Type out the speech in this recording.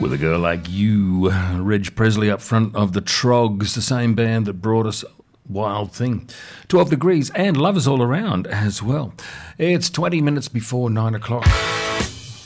With a girl like you, Reg Presley up front of the Trogs, the same band that brought us Wild Thing, 12 Degrees, and Lovers All Around as well. It's 20 minutes before 9 o'clock.